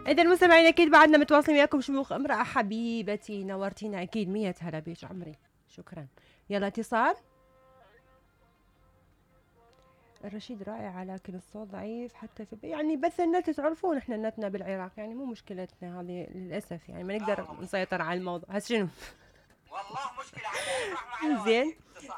إذا المستمعين أكيد بعدنا متواصلين وياكم. شموخ امرأة حبيبتي نورتينا أكيد. 100 هلا بيش عمري. شكرا. يلا اتصال. الرشيد رائع لكن الصوت ضعيف حتى في يعني بث النت. تعرفون احنا نتنا بالعراق يعني مو مشكلتنا هذه للاسف، يعني ما نقدر نسيطر على الموضوع. هسه شنو؟ والله مشكلة على اسمع زين.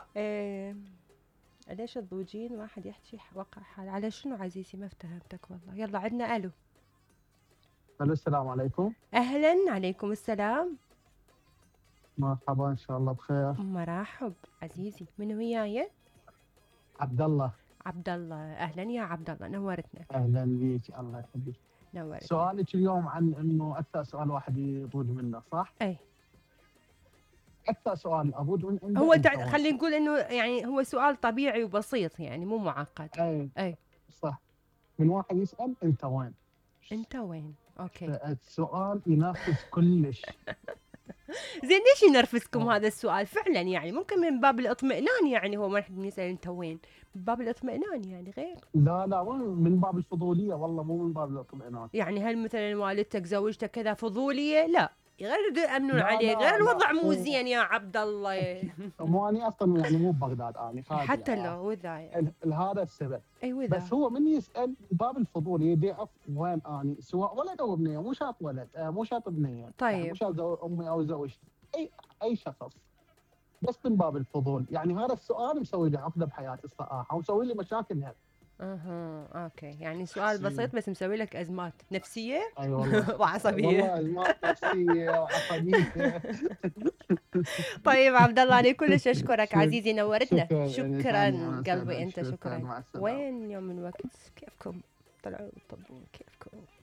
ليش الضوجين واحد يحكي وقع حال على شنو عزيزي؟ ما افتهمتك والله. يلا عندنا الو. الو السلام عليكم. اهلا. عليكم السلام. مرحبا ان شاء الله بخير. مرحب عزيزي. من وياي؟ عبد الله. عبد الله. اهلا يا عبد الله نورتنا. اهلا بيك الله يخليك. نورتنا. سؤالك اليوم عن انه اكثر سؤال واحد يضوج منه صح؟ اي اكثر سؤال اضوج منه هو خلينا نقول انه يعني هو سؤال طبيعي وبسيط يعني مو معقد. اي صح. من واحد يسال انت وين؟ انت وين؟ اوكي. السؤال ينافس كلش. زين ليش ينرفزكم هذا السؤال فعلا؟ يعني ممكن من باب الاطمئنان، يعني هو ما حد يسال انت وين، من باب الاطمئنان يعني غير. لا من باب الفضوليه والله مو من باب الاطمئنان. يعني هل مثلا والدتك زوجتك كذا فضوليه؟ لا غير امنون عليه، غير لا الوضع مو زين يا عبد الله. مو اني اصلا يعني مو ببغداد اني خارج حتى لو وذا يعني. هذا السبب. اي وذا. بس هو من يسال باب الفضول يبي يعرف وين اني، سواء ولد او بنيه، مو شرط ولد مو شرط بنيه. طيب يعني مو شرط امي او زوجتي، اي شخص، بس من باب الفضول. يعني هذا السؤال مسوي لي عقده بحياتي الصراحه ومسوي لي مشاكل هنا. اوكي. يعني سؤال بسيط بس مسوي لك ازمات نفسيه. اي والله وعصبيه. والله ازمات نفسيه وعصبيه. طيب عبد الله انا كلش اشكرك عزيزي نورتنا. شكرا قلبي انت. شكرا. مع السلامة. وين يوم من وقت كيفكم؟ طلعوا طبوا كيفكم؟